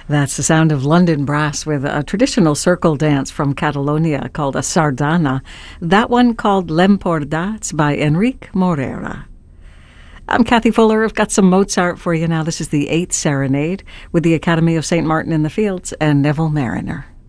That's the sound of London brass with a traditional circle dance from Catalonia called a sardana. That one called L'Empordà. It's by Enrique Morera. I'm Kathy Fuller. I've got some Mozart for you now. This is the 8th Serenade with the Academy of St. Martin in the Fields and Neville Mariner.